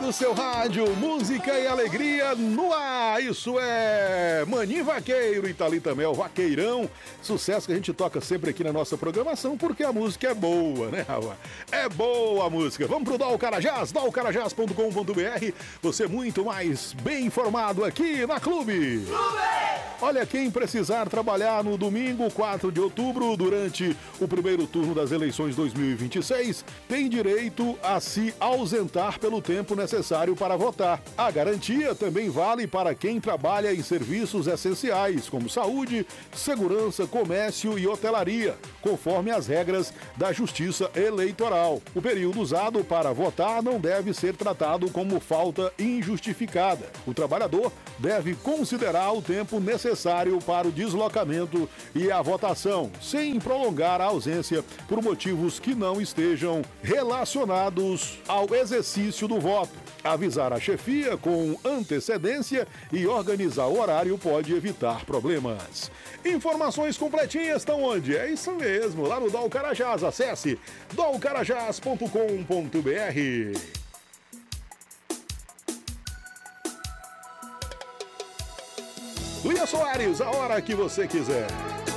do seu rádio, música e alegria no ar. Isso é Maninho Vaqueiro e Thalita Mel, Vaqueirão. Sucesso que a gente toca sempre aqui na nossa programação, porque a música é boa, né, Rafa? É boa a música. Vamos pro Dal Carajás, dalcarajás.com.br. Você muito mais bem informado aqui na Clube. Olha, quem precisar trabalhar no domingo, 4 de outubro, durante o primeiro turno das eleições 2026, tem direito a se ausentar pelo tempo necessário para votar. A garantia também vale para quem trabalha em serviços essenciais, como saúde, segurança, comércio e hotelaria, conforme as regras da Justiça Eleitoral. O período usado para votar não deve ser tratado como falta injustificada. O trabalhador deve considerar o tempo necessário para o deslocamento e a votação, sem prolongar a ausência por motivos que não estejam relacionados ao exercício do voto. Avisar a chefia com antecedência e organizar o horário pode evitar problemas. Informações completinhas estão onde? É isso mesmo, lá no Dal Carajás. Acesse dalcarajás.com.br. Luia Soares, a hora que você quiser.